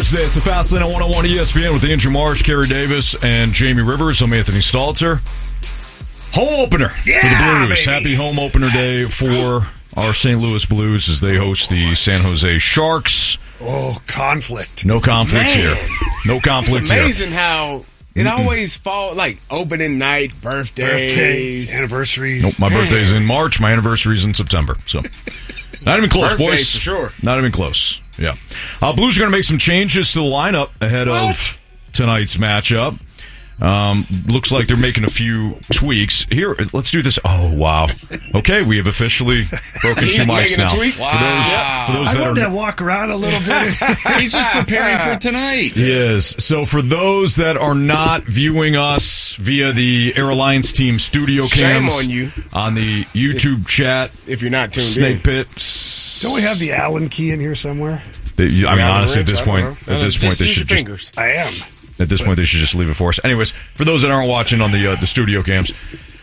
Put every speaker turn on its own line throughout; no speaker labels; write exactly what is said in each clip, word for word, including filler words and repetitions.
Tuesday. It's the Fast Lane on one oh one E S P N with Andrew Marsh, Kerry Davis, and Jamie Rivers. I'm Anthony Stalter. Home opener
yeah,
for the Blues.
baby.
Happy home opener day for our Saint Louis Blues as they host the San Jose Sharks.
Oh, conflict.
No conflict
Man.
here. No conflict
It's
here.
amazing how it mm-hmm. always falls, like opening night, birthdays.
Birthdays, anniversaries.
Nope, my
Man.
birthday's in March. My anniversary's in September. So, not even close,
Birthdays
boys.
for sure.
Not even close. Yeah. Uh, Blues are going to make some changes to the lineup ahead
What?
of tonight's matchup. Um, looks like they're making a few tweaks. Here, let's do this. Oh, wow. Okay, we have officially broken
He's
two mics
making a
now.
tweak?
For
Wow.
those, for those
I
that
wanted
are
to walk around a little bit.
He's just preparing for tonight.
Yes. So for those that are not viewing us via the Air Alliance team studio
Shame
cams
on you.
on the YouTube chat,
If you're not tuned
Snake
in.
Pit.
Don't we have the Allen key in here somewhere?
They, I mean,
Yeah,
honestly, at
wrench,
this
I
point,
don't know.
at this
Just
point, they
use
should
your
just
fingers.
I am.
at this point they should just leave it for us. Anyways, for those that aren't watching on the uh, the studio cams,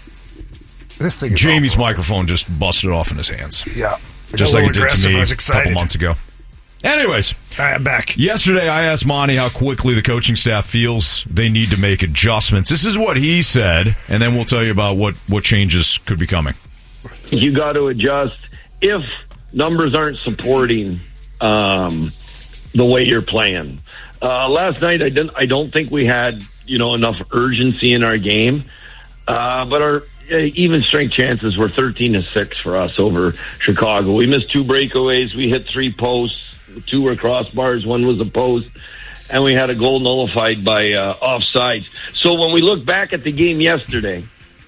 This thing is
Jamie's
awful.
microphone just busted off in his hands,
Yeah. I
just
got a
like it
little
did to
aggressive.
me
I was
a
excited.
couple months ago. Anyways,
All right, I'm back.
yesterday I asked Monty how quickly the coaching staff feels they need to make adjustments. This is what he said, and then we'll tell you about what, what changes could be coming.
You got to adjust if numbers aren't supporting um, the way you're playing. Uh, last night, I didn't. I don't think we had you know enough urgency in our game, uh, but our uh, even strength chances were thirteen to six for us over Chicago. We missed two breakaways. We hit three posts. Two were crossbars. One was a post. And we had a goal nullified by uh, offsides. So when we look back at the game yesterday,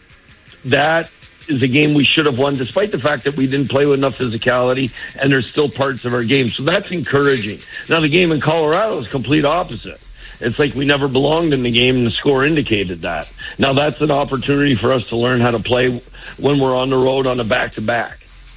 that is a game we should have won, despite the fact that we didn't play with enough physicality, and there's still parts of our game. So that's encouraging. Now, the game in Colorado is complete opposite. It's like we never belonged in the game, and the score indicated that. Now, that's an opportunity for us to learn how to play when we're on the road on a back-to-back.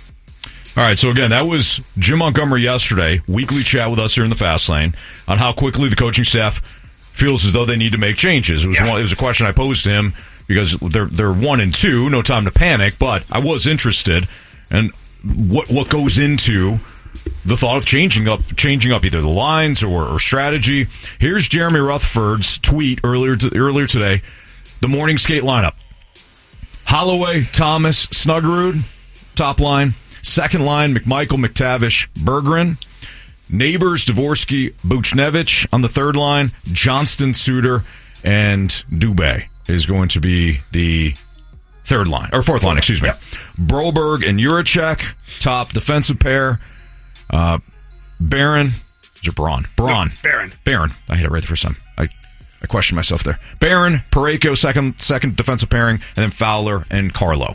All right, so again, that was Jim Montgomery yesterday, weekly chat with us here in the Fast Lane on how quickly the coaching staff feels as though they need to make changes. It was,
Yeah.
one, it was a question I posed to him because they're they're one and two, no time to panic, but I was interested in what what goes into the thought of changing up changing up either the lines or, or strategy. Here's Jeremy Rutherford's tweet earlier to, earlier today, the morning skate lineup. Holloway, Thomas, Snuggerud, top line. Second line, McMichael, McTavish, Bergeron. Neighbors, Dvorsky, Buchnevich. On the third line, Johnston, Suter, and Dubé is going to be the third line, or fourth line, excuse me.
Yep.
Broberg and Juracek, top defensive pair. Uh, Barron, is it Braun? Braun.
No, Barron.
Barron. I hit it right the first time. I, I questioned myself there. Barron, Parayko, second second defensive pairing, and then Fowler and Carlo.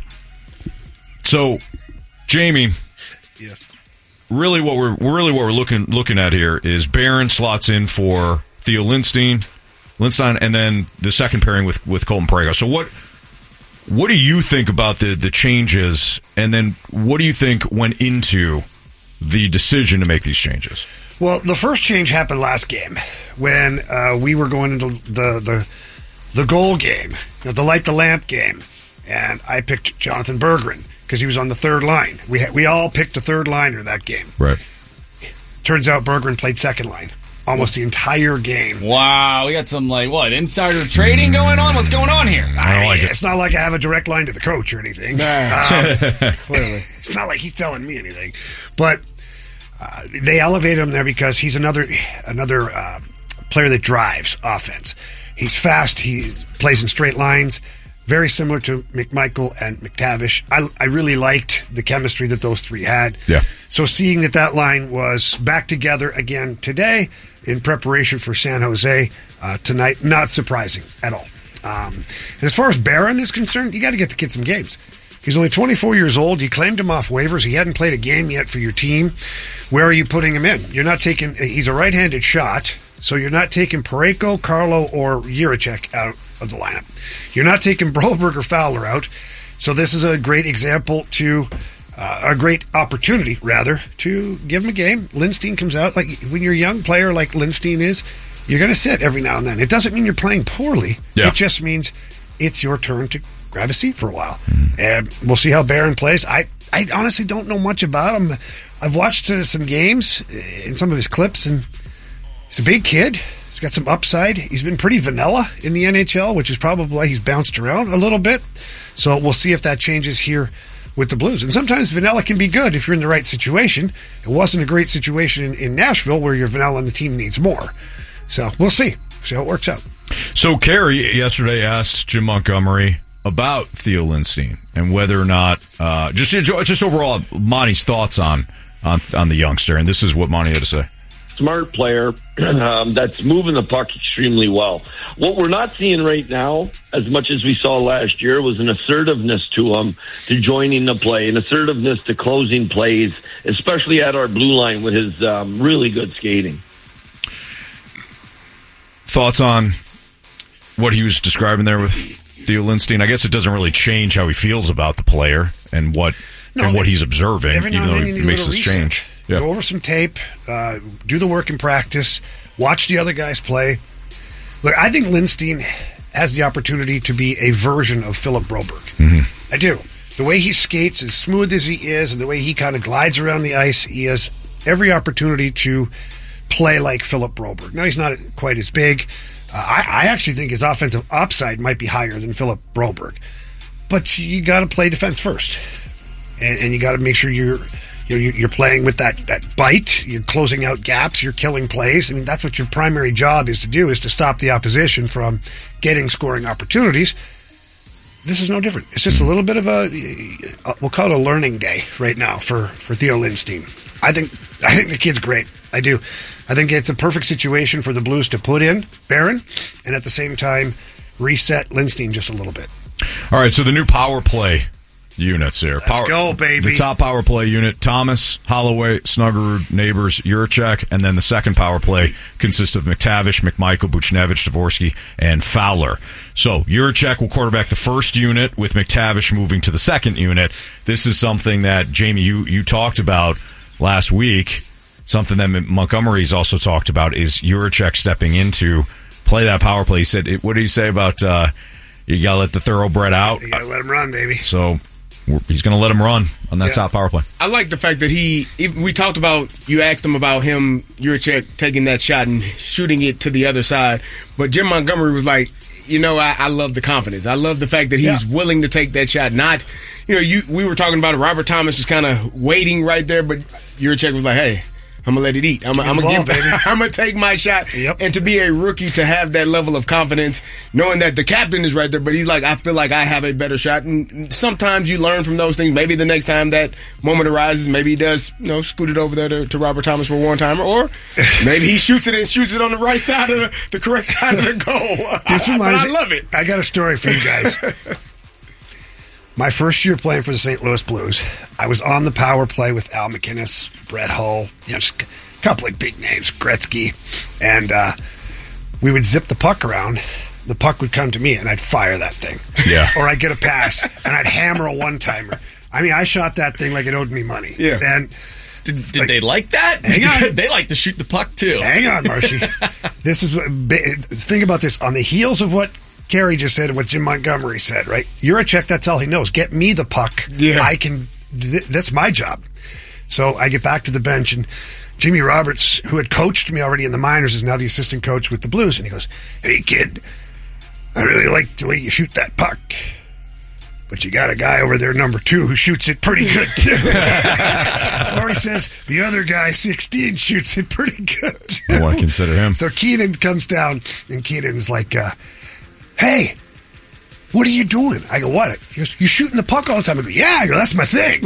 So, Jamie,
Yes.
really what we're really what we're looking looking at here is Barron slots in for Theo Lindstein, Lindstein, and then the second pairing with, with Colton Parayko. So what what do you think about the the changes, and then what do you think went into the decision to make these changes?
Well, the first change happened last game when uh, we were going into the the, the goal game, the light the lamp game, and I picked Jonathan Bergeron because he was on the third line. We ha- we all picked a third liner that game.
Right.
Turns out Bergeron played second line almost the entire game.
Wow, we got some, like, what, insider trading going on? What's going on here?
I don't like it.
It's not like I have a direct line to the coach or anything.
Nah.
Um,
Clearly.
it's not like he's telling me anything. But uh, they elevated him there because he's another another uh, player that drives offense. He's fast. He plays in straight lines. Very similar to McMichael and McTavish. I, I really liked the chemistry that those three had.
Yeah.
So seeing that that line was back together again today in preparation for San Jose uh, tonight, not surprising at all. Um, and as far as Barron is concerned, you got to get the kid some games. He's only twenty-four years old. You claimed him off waivers. He hadn't played a game yet for your team. Where are you putting him in? You're not taking. He's a right-handed shot, so you're not taking Parayko, Carlo, or Juracek out of the lineup. You're not taking Broberg or Fowler out. So this is a great example to uh, a great opportunity, rather, to give him a game. Lindstein comes out. Like when you're a young player like Lindstein is, you're going to sit every now and then. It doesn't mean you're playing poorly.
Yeah.
It just means it's your turn to grab a seat for a while. Mm-hmm. And we'll see how Barron plays. I, I honestly don't know much about him. I've watched uh, some games and some of his clips, and He's a big kid. He's got some upside. He's been pretty vanilla in the N H L, which is probably why he's bounced around a little bit. So we'll see if that changes here with the Blues. And sometimes vanilla can be good if you're in the right situation. It wasn't a great situation in, in Nashville where you're vanilla and the team needs more. So we'll see. See how it works out.
So Carey yesterday asked Jim Montgomery about Theo Lindstein and whether or not, uh, just just overall, Monty's thoughts on, on on the youngster. And this is what Monty had to say.
Smart player um, that's moving the puck extremely well. What we're not seeing right now, as much as we saw last year, was an assertiveness to him, to joining the play, an assertiveness to closing plays, especially at our blue line with his um, really good skating.
Thoughts on what he was describing there with Theo Lindstein? I guess it doesn't really change how he feels about the player and what
No,
and what
they-
he's observing,
Every now
even
and
though
then you
he
need a
makes
little
this
reset.
change. Yeah.
Go over some tape, uh, do the work in practice, watch the other guys play. Look, I think Lindstein has the opportunity to be a version of Philip Broberg.
Mm-hmm.
I do. The way he skates, as smooth as he is, and the way he kind of glides around the ice, he has every opportunity to play like Philip Broberg. Now, he's not quite as big. Uh, I, I actually think his offensive upside might be higher than Philip Broberg. But you got to play defense first. And, and you got to make sure you're you're you're playing with that, that bite. You're closing out gaps. You're killing plays. I mean, that's what your primary job is to do: is to stop the opposition from getting scoring opportunities. This is no different. It's just a little bit of a, we'll call it a learning day right now for, for Theo Lindstein. I think I think the kid's great. I do. I think it's a perfect situation for the Blues to put in Barron and at the same time reset Lindstein just a little bit.
All right, so the new power play units here.
Let's
power,
go, baby.
The top power play unit, Thomas, Holloway, Snuggerud, Neighbors, Juracek, and then the second power play consists of McTavish, McMichael, Buchnevich, Dvorsky, and Fowler. So Juracek will quarterback the first unit with McTavish moving to the second unit. This is something that, Jamie, you, you talked about last week. Something that Montgomery's also talked about is Juracek stepping into play that power play. He said, what did he say about uh, you got to let the thoroughbred out?
You got to let him run, baby.
So we're, he's going to let him run on that
Yeah.
top power play.
I like the fact that he, if we talked about, you asked him about him, Juracek, taking that shot and shooting it to the other side. But Jim Montgomery was like, you know, I, I love the confidence. I love the fact that he's
Yeah.
willing to take that shot. Not, you know, you we were talking about it. Robert Thomas was kind of waiting right there, but Juracek was like, hey, I'm gonna let it eat. I'm,
Give
I'm
the
gonna
ball,
give,
baby.
I'm gonna take my shot.
Yep.
And to be a rookie, to have that level of confidence, knowing that the captain is right there, but he's like, I feel like I have a better shot. And sometimes you learn from those things. Maybe the next time that moment arises, maybe he does, you know, scoot it over there to, to Robert Thomas for one timer, or maybe he shoots it and shoots it on the right side of the, the correct side of the goal.
This
I,
reminds
but I
me-
love it.
I got a story for you guys. My first year playing for the Saint Louis Blues, I was on the power play with Al McInnes, Brett Hull, you know, just a couple of big names, Gretzky, and uh, we would zip the puck around. The puck would come to me, and I'd fire that thing.
Yeah.
Or I'd get a pass, and I'd hammer a one-timer. I mean, I shot that thing like it owed me money.
Yeah.
And
Did, did
Like-
they like that?
Hang on.
They like to shoot the puck too.
hang on, Marshy. This is what, think about this. On the heels of what Carey just said and what Jim Montgomery said, right? Juracek, that's all he knows. Get me the puck.
Yeah.
I can, th- that's my job. So I get back to the bench, and Jimmy Roberts, who had coached me already in the minors, is now the assistant coach with the Blues. And he goes, hey, kid, I really like the way you shoot that puck. But you got a guy over there, number two, who shoots it pretty good, too. Or he says, the other guy, sixteen, shoots it pretty good, too.
I want to consider him.
So Keenan comes down, and Keenan's like, uh, hey, what are you doing? I go, what? He goes, you shooting the puck all the time? I go, yeah. I go, that's my thing.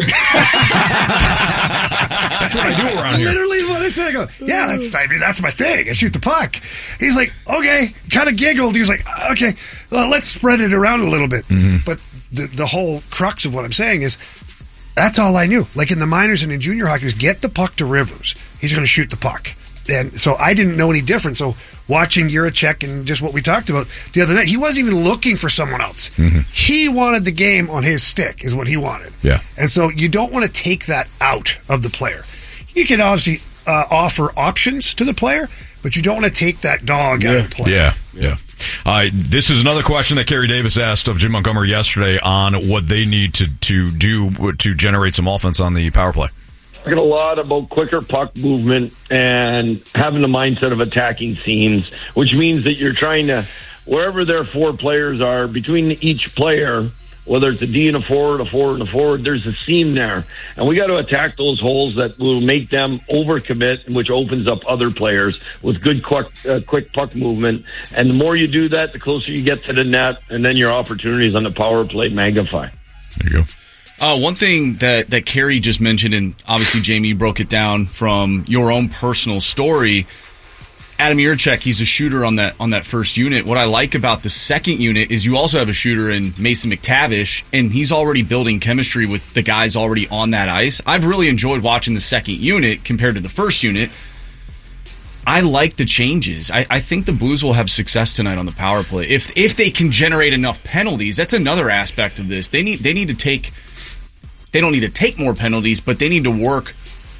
That's what I do around here.
Literally what I said. I go, yeah, that's, I mean, that's my thing. I shoot the puck. He's like, okay. Kind of giggled. He was like, okay, well, let's spread it around a little bit.
Mm-hmm.
But the, the whole crux of what I'm saying is, that's all I knew. Like in the minors and in junior hockey, was get the puck to Rivers. He's going to shoot the puck. And so I didn't know any different. So watching Juracek and just what we talked about the other night, he wasn't even looking for someone else.
Mm-hmm.
He wanted the game on his stick, is what he wanted.
Yeah.
And so you don't want to take that out of the player. You can obviously uh, offer options to the player, but you don't want to take that dog out of the player.
Yeah, yeah. Uh, this is another question that Carey Davis asked of Jim Montgomery yesterday on what they need to, to do to generate some offense on the power play.
talking a lot about quicker puck movement and having the mindset of attacking seams, which means that you're trying to, wherever their four players are, between each player, whether it's a D and a forward, a forward and a forward, there's a seam there. And we got to attack those holes that will make them overcommit, which opens up other players with good quick, uh, quick puck movement. And the more you do that, the closer you get to the net, and then your opportunities on the power play magnify.
There you go.
Uh, one thing that, that Carey just mentioned, and obviously, Jamie, you broke it down from your own personal story. Adam Yurchek, he's a shooter on that on that first unit. What I like about the second unit is you also have a shooter in Mason McTavish, and he's already building chemistry with the guys already on that ice. I've really enjoyed watching the second unit compared to the first unit. I like the changes. I, I think the Blues will have success tonight on the power play. If if they can generate enough penalties, that's another aspect of this. They need they need to take they don't need to take more penalties, but they need to work,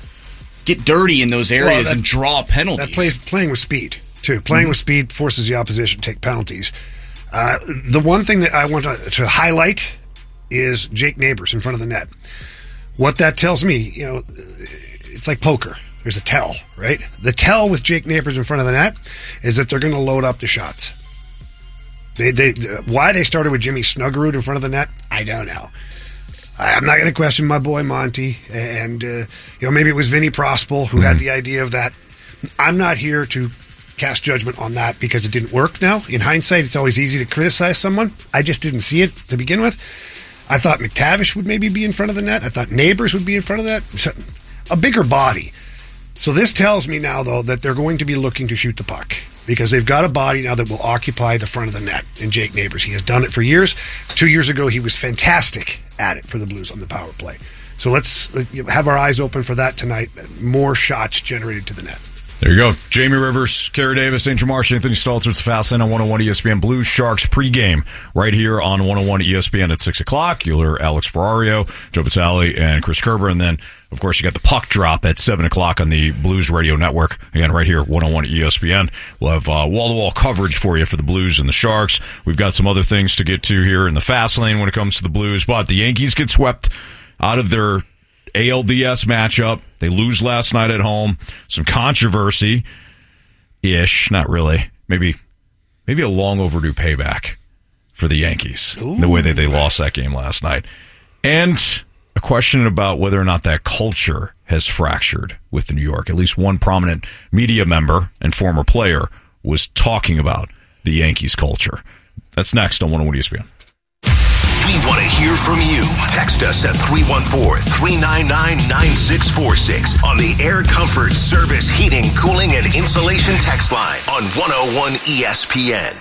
get dirty in those areas well, that, and draw penalties.
That plays playing with speed too. Playing mm-hmm. with speed forces the opposition to take penalties. Uh, the one thing that I want to, to highlight is Jake Neighbors in front of the net. What that tells me, you know, it's like poker. There's a tell, right? The tell with Jake Neighbors in front of the net is that they're going to load up the shots. They, they, why they started with Jimmy Snuggerud in front of the net, I don't know. I'm not going to question my boy Monty, and uh, you know, maybe it was Vinny Prospel who mm-hmm. had the idea of that. I'm not here to cast judgment on that because it didn't work. Now, in hindsight, it's always easy to criticize someone. I just didn't see it to begin with. I thought McTavish would maybe be in front of the net. I thought Neighbors would be in front of that. A bigger body. So this tells me now, though, that they're going to be looking to shoot the puck because they've got a body now that will occupy the front of the net in Jake Neighbors. He has done it for years. Two years ago, he was fantastic at it for the Blues on the power play. So let's have our eyes open for that tonight. More shots generated to the net.
There you go. Jamie Rivers, Carey Davis, Angel Marsh, Anthony Stalter. It's Fast Lane on one oh one E S P N. Blues Sharks pregame right here on one oh one E S P N at six o'clock. You'll hear Alex Ferrario, Joe Vitale, and Chris Kerber. And then, of course, you got the puck drop at seven o'clock on the Blues Radio Network. Again, right here, one oh one E S P N. We'll have uh, wall-to-wall coverage for you for the Blues and the Sharks. We've got some other things to get to here in the Fast Lane when it comes to the Blues. But the Yankees get swept out of their A L D S matchup. They lose last night at home. Some controversy. Ish, not really. Maybe maybe a long overdue payback for the Yankees. Ooh. The way that they lost that game last night. And a question about whether or not that culture has fractured with New York. At least one prominent media member and former player was talking about the Yankees culture. That's next on one oh one E S P N.
We want to hear from you. Text us at three one four, three nine nine, nine six four six on the Air Comfort Service Heating, Cooling, and Insulation text line on one oh one E S P N.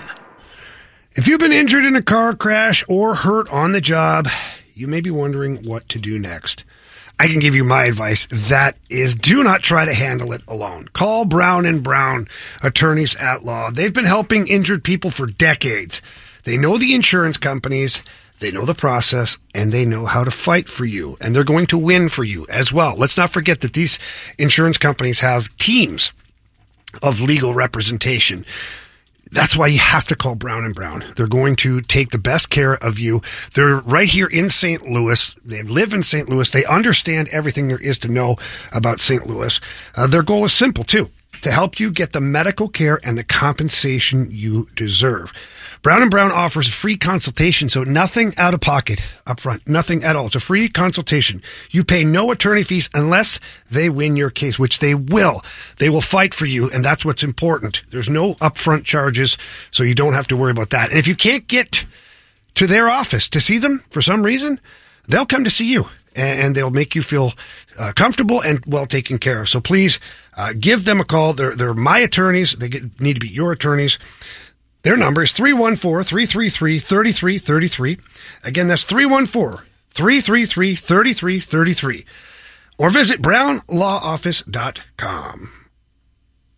If you've been injured in a car crash or hurt on the job, you may be wondering what to do next. I can give you my advice. That is, do not try to handle it alone. Call Brown and Brown, attorneys at law. They've been helping injured people for decades. They know the insurance companies. They know the process, and they know how to fight for you, and they're going to win for you as well. Let's not forget that these insurance companies have teams of legal representation. That's why you have to call Brown and Brown. They're going to take the best care of you. They're right here in Saint Louis. They live in Saint Louis. They understand everything there is to know about Saint Louis. Uh, their goal is simple, too, to help you get the medical care and the compensation you deserve. Brown and Brown offers a free consultation, so nothing out of pocket up front, nothing at all. It's a free consultation. You pay no attorney fees unless they win your case, which they will. They will fight for you, and that's what's important. There's no upfront charges, so you don't have to worry about that. And if you can't get to their office to see them for some reason, they'll come to see you, and they'll make you feel uh, comfortable and well taken care of. So please uh, give them a call. They're, they're my attorneys. They get, need to be your attorneys. Their number is three one four, three three three, three three three three. Again, that's three one four, three three three, three three three three. Or visit brown law office dot com.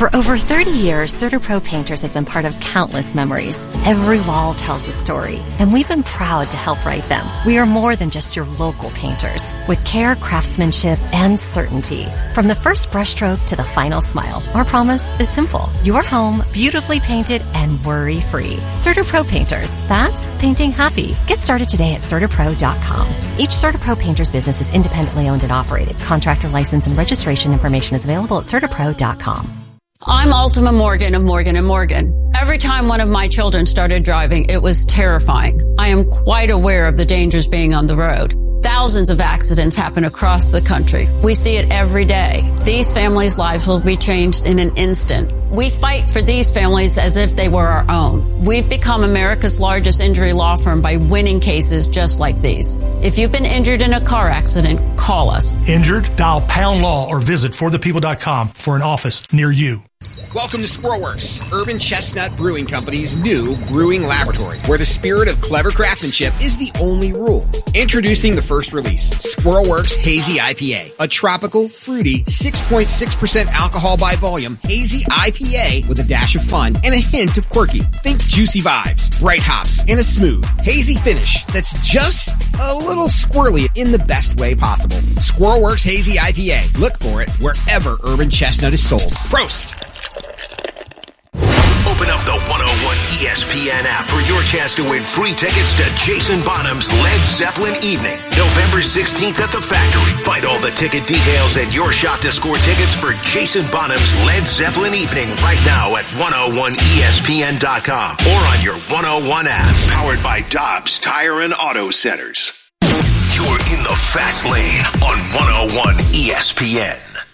For over thirty years, CertaPro Painters has been part of countless memories. Every wall tells a story, and we've been proud to help write them. We are more than just your local painters, with care, craftsmanship, and certainty. From the first brushstroke to the final smile, our promise is simple. Your home, beautifully painted and worry-free. CertaPro Painters, that's painting happy. Get started today at Certapro dot com. Each CertaPro Painters business is independently owned and operated. Contractor license and registration information is available at Certapro dot com.
I'm Ultima Morgan of Morgan and Morgan. Every time one of my children started driving, it was terrifying. I am quite aware of the dangers being on the road. Thousands of accidents happen across the country. We see it every day. These families' lives will be changed in an instant. We fight for these families as if they were our own. We've become America's largest injury law firm by winning cases just like these. If you've been injured in a car accident, call us.
Injured? Dial Pound Law or visit for the people dot com for an office near you.
Welcome to Squirrelworks, Urban Chestnut Brewing Company's new brewing laboratory, where the spirit of clever craftsmanship is the only rule. Introducing the first release, Squirrelworks Hazy I P A, a tropical, fruity, six point six percent alcohol by volume hazy I P A with a dash of fun and a hint of quirky. Think juicy vibes, bright hops, and a smooth, hazy finish that's just a little squirrely in the best way possible. Squirrelworks Hazy I P A. Look for it wherever Urban Chestnut is sold. Prost!
Open up the one oh one E S P N app for your chance to win free tickets to Jason Bonham's Led Zeppelin Evening, November sixteenth at the Factory. Find all the ticket details and your shot to score tickets for Jason Bonham's Led Zeppelin Evening right now at one oh one E S P N dot com or on your one oh one app. Powered by Dobbs Tire and Auto Centers. You're in the fast lane on one oh one E S P N.